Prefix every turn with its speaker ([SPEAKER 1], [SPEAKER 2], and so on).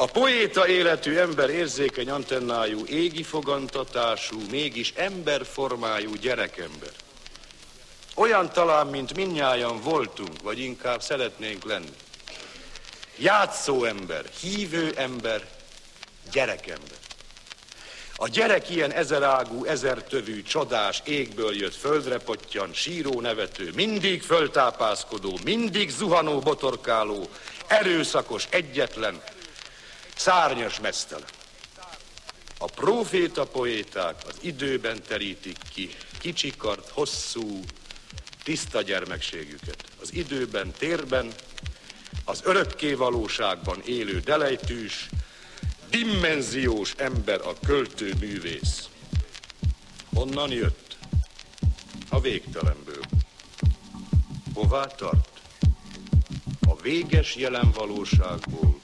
[SPEAKER 1] A poéta életű ember érzékeny antennájú, égi fogantatású, mégis emberformájú gyerekember. Olyan talán, mint mindnyájan voltunk, vagy inkább szeretnénk lenni. Játszó ember, hívő ember, gyerekember. A gyerek ilyen ezerágú, ezertövű, csodás, égből jött, földre pottyan, síró, nevető, mindig föltápászkodó, mindig zuhanó, botorkáló, erőszakos, egyetlen, szárnyas meztelen. A próféta poéták az időben terítik ki kicsikart, hosszú, tiszta gyermekségüket. Az időben, térben, az örökké valóságban élő delejtűs, dimenziós ember a költő művész. Honnan jött? A végtelenből. Hová tart? A véges jelen valóságból